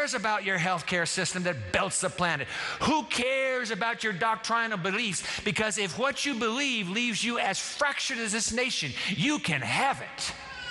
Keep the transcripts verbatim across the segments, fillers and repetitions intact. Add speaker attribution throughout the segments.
Speaker 1: cares about your healthcare system that belts the planet? Who cares about your doctrinal beliefs? Because if what you believe leaves you as fractured as this nation, you can have it.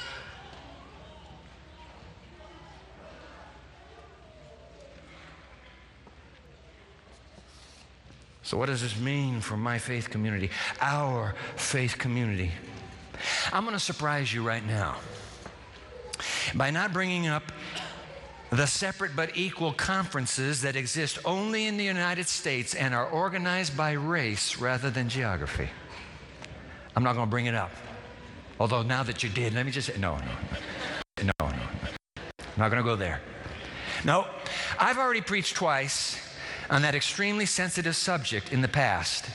Speaker 1: So what does this mean for my faith community, our faith community? I'm going to surprise you right now by not bringing up the separate but equal conferences that exist only in the United States and are organized by race rather than geography. I'm not going to bring it up. Although now that you did, let me just say, no, no, no, no. I'm not going to go there. No, I've already preached twice on that extremely sensitive subject in the past.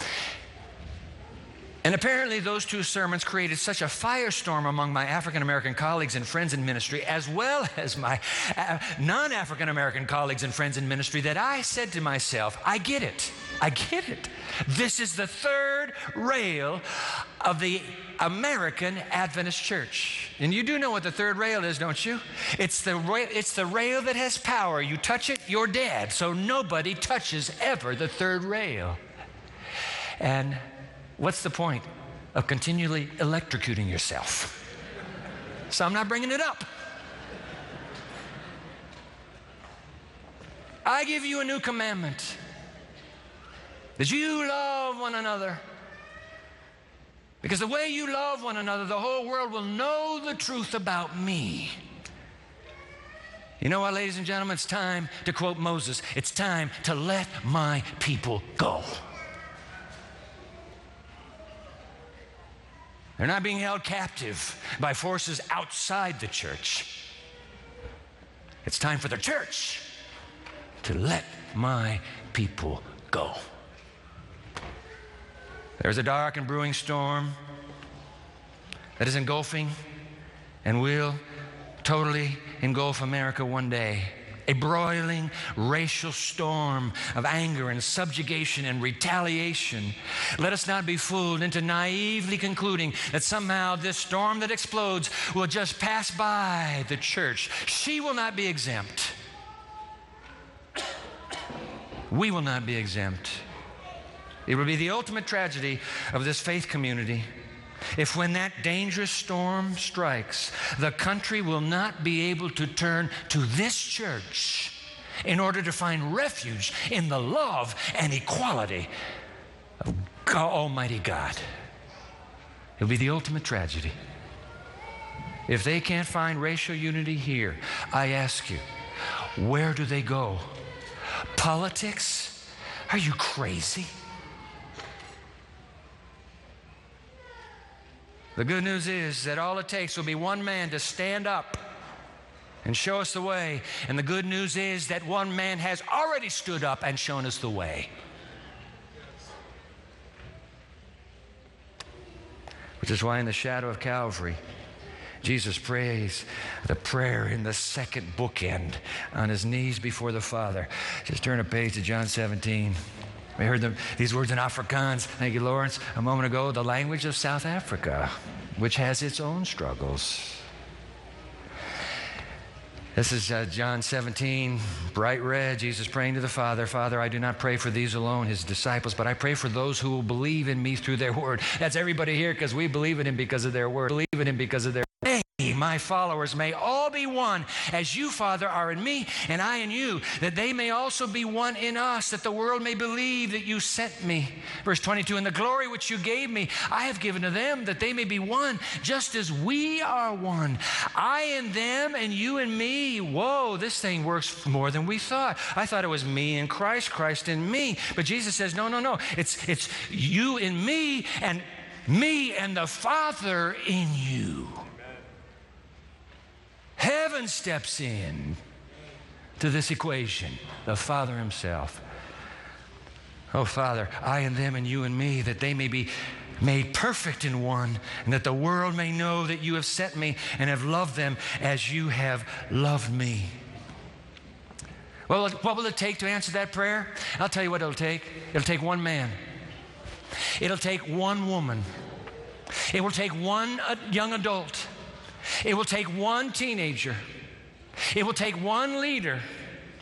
Speaker 1: And apparently those two sermons created such a firestorm among my African-American colleagues and friends in ministry, as well as my uh, non-African-American colleagues and friends in ministry, that I said to myself, I get it. I get it. This is the third rail of the American Adventist Church. And you do know what the third rail is, don't you? It's the rail, it's the rail that has power. You touch it, you're dead. So nobody touches ever the third rail. And what's the point of continually electrocuting yourself? So I'm not bringing it up. I give you a new commandment, that you love one another. Because the way you love one another, the whole world will know the truth about me. You know what, ladies and gentlemen? It's time to quote Moses. It's time to let my people go. They're not being held captive by forces outside the church. It's time for the church to let my people go. There's a dark and brewing storm that is engulfing and will totally engulf America one day. A broiling racial storm of anger and subjugation and retaliation. Let us not be fooled into naively concluding that somehow this storm that explodes will just pass by the church. She will not be exempt. We will not be exempt. It will be the ultimate tragedy of this faith community if, when that dangerous storm strikes, the country will not be able to turn to this church in order to find refuge in the love and equality of God, Almighty God. It'll be the ultimate tragedy. If they can't find racial unity here, I ask you, where do they go? Politics? Are you crazy? The good news is that all it takes will be one man to stand up and show us the way. And the good news is that one man has already stood up and shown us the way. Which is why in the shadow of Calvary, Jesus prays the prayer in the second bookend on his knees before the Father. Just turn a page to John seventeen. We heard them, these words in Afrikaans, thank you, Lawrence, a moment ago, the language of South Africa, which has its own struggles. This is uh, John seventeen, bright red, Jesus praying to the Father, Father, I do not pray for these alone, his disciples, but I pray for those who will believe in me through their word. That's everybody here because we believe in him because of their word. Believe in him because of their word. My followers may all be one, as you, Father, are in me, and I in you, that they may also be one in us, that the world may believe that you sent me. Verse twenty-two, and the glory which you gave me, I have given to them, that they may be one, just as we are one. I in them, and you in me. Whoa, this thing works more than we thought. I thought it was me in Christ, Christ in me. But Jesus says, no, no, no. It's, it's you in me, and me and the Father in you. Heaven steps in to this equation, the Father himself. Oh, Father, I and them and you and me, that they may be made perfect in one, and that the world may know that you have sent me and have loved them as you have loved me. Well, what will it take to answer that prayer? I'll tell you what it'll take. It'll take one man. It'll take one woman. It will take one young adult. It will take one teenager. It will take one leader.